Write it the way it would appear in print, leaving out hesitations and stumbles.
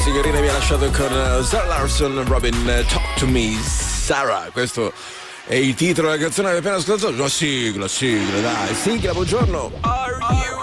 signorina mi ha lasciato con Sarah Larson, Robin, Talk to Me, Sarah. Questo è il titolo della canzone che abbiamo appena ascoltato. La sigla, dai, sigla, buongiorno. Are you